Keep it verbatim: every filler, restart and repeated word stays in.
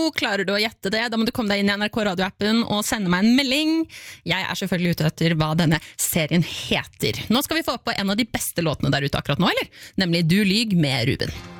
Klarer du å gjette det, da må du komme deg inn i N R K radioappen og sende meg en melding. Jeg er selvfølgelig ute etter hva denne serien heter. Nå skal vi få på en av de beste låtene der ute akkurat nå, eller? Nemlig Du lyg med Ruben.